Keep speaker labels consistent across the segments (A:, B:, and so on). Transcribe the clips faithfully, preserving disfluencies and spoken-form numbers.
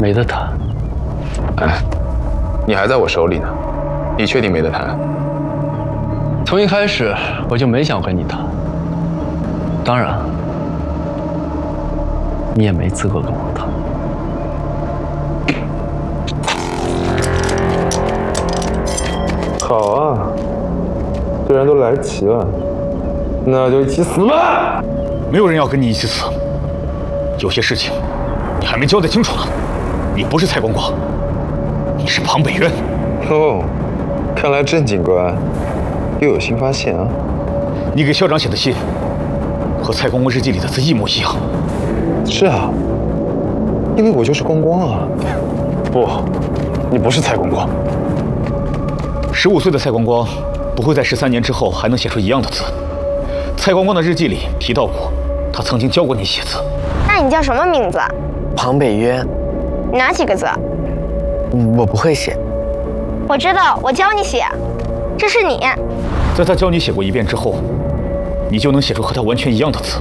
A: 没得谈。
B: 哎，你还在我手里呢，你确定没得谈？
A: 从一开始我就没想跟你谈，当然，你也没资格跟我谈。
B: 好啊，既然都来齐了，那就一起死吧！
C: 没有人要跟你一起死，有些事情你还没交代清楚呢。你不是蔡光光，你是庞北渊。
B: 哦，看来郑警官又有新发现啊！
C: 你给校长写的信和蔡光光日记里的字一模一样。
B: 是啊，因为我就是光光啊。
A: 不，你不是蔡光光。
C: 十五岁的蔡光光不会在十三年之后还能写出一样的字。蔡光光的日记里提到过，他曾经教过你写字。
D: 那你叫什么名字？
E: 庞北渊。
D: 哪几个字？
E: 嗯，我不会写。
D: 我知道，我教你写。这是你。
C: 在他教你写过一遍之后，你就能写出和他完全一样的字。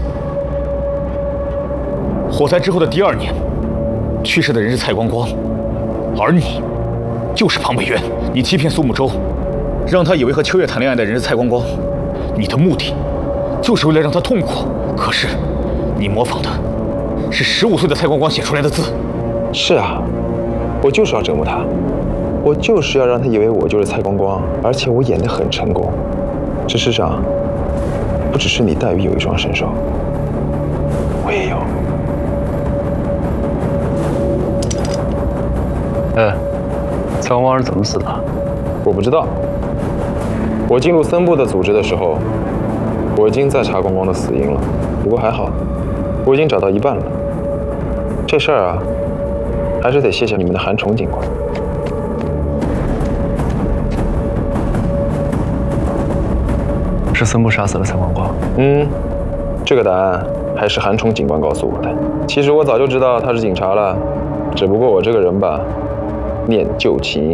C: 火灾之后的第二年，去世的人是蔡光光，而你就是庞北渊。你欺骗苏沐周，让他以为和秋月谈恋爱的人是蔡光光，你的目的就是为了让他痛苦。可是，你模仿的是十五岁的蔡光光写出来的字。
B: 是啊，我就是要折磨他，我就是要让他以为我就是蔡光光，而且我演得很成功。这世上不只是你黛玉有一双身手，我也有。
A: 哎，蔡光光是怎么死的？
B: 我不知道。我进入森部的组织的时候，我已经在查光光的死因了。不过还好，我已经找到一半了。这事儿啊，还是得谢谢你们的韩崇警官。
A: 是森部杀死了蔡光光。
B: 嗯，这个答案还是韩崇警官告诉我的。其实我早就知道他是警察了，只不过我这个人吧，念旧情。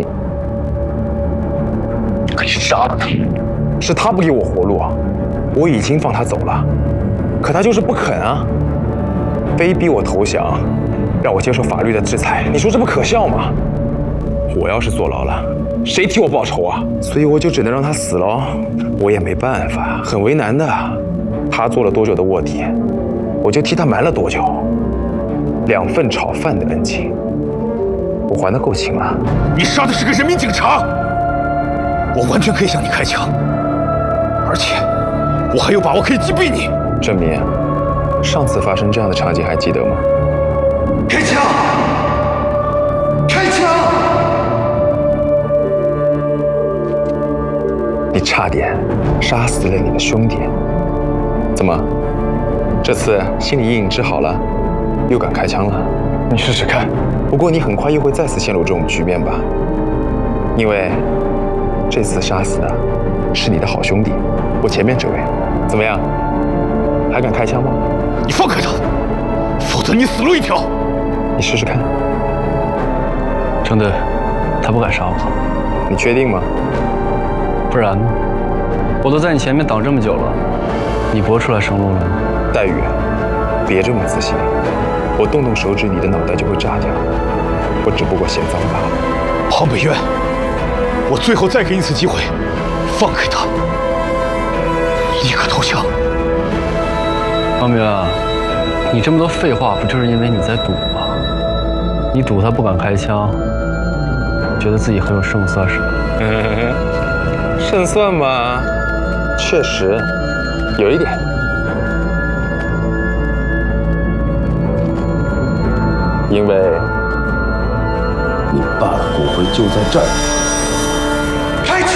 A: 可以杀了他。
B: 是他不给我活路啊！我已经放他走了，可他就是不肯啊，非逼我投降，让我接受法律的制裁。你说这不可笑吗？我要是坐牢了，谁替我报仇啊？所以我就只能让他死了。我也没办法，很为难的。他做了多久的卧底，我就替他瞒了多久。两份炒饭的恩情，我还得够勤了。
C: 你杀的是个人民警察，我完全可以向你开枪，而且我还有把握可以击毙你。
B: 郑明，上次发生这样的场景还记得吗？
C: 开枪！开枪！
B: 你差点杀死了你的兄弟，怎么？这次心理阴影治好了，又敢开枪了？你试试看。不过你很快又会再次陷入这种局面吧？因为这次杀死的是你的好兄弟，我前面这位。怎么样？还敢开枪吗？
C: 你放开他，否则你死路一条。
B: 你试试看。
A: 郑队，他不敢杀我。
B: 你确定吗？
A: 不然呢？我都在你前面挡这么久了，你搏出来生路了吗？
B: 黛玉，别这么自信，我动动手指，你的脑袋就会炸掉。我只不过嫌脏罢了。
C: 庞北渊，我最后再给你一次机会，放开他，立刻投降。
A: 方明啊，你这么多废话，不就是因为你在赌吗？你赌他不敢开枪，觉得自己很有胜算是吧？
B: 胜算嘛，确实有一点。因为
F: 你爸的骨灰就在这儿。